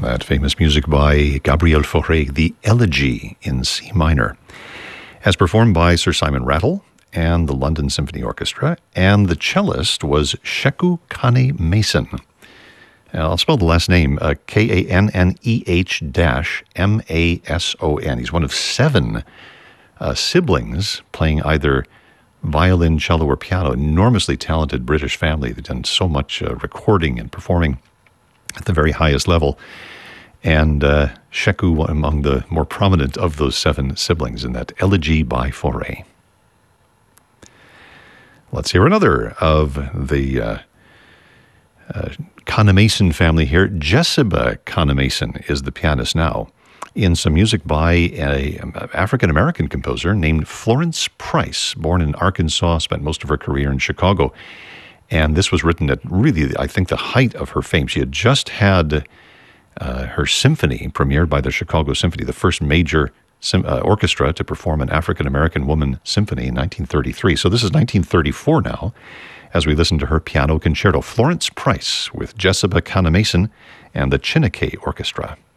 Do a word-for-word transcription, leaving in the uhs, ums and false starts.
That famous music by Gabriel Fauré, the Elegy in C minor, as performed by Sir Simon Rattle and the London Symphony Orchestra, and the cellist was Sheku Kane Mason. I'll spell the last name, uh, K A N N E H dash M A S O N. He's one of seven uh, siblings playing either violin, cello, or piano. Enormously talented British family. They've done so much uh, recording and performing at the very highest level. And uh, Sheku among the more prominent of those seven siblings in that Elegy by Fauré. Let's hear another of the uh, uh, Kane Mason family here. Jessica Kane Mason is the pianist now in some music by an African-American composer named Florence Price, born in Arkansas, spent most of her career in Chicago. And this was written at really, I think, the height of her fame. She had just had uh, her symphony premiered by the Chicago Symphony, the first major sim- uh, orchestra to perform an African-American woman symphony in nineteen thirty-three. So this is nineteen thirty-four now, as we listen to her piano concerto. Florence Price with Jessica Kane Mason and the Chineke Orchestra.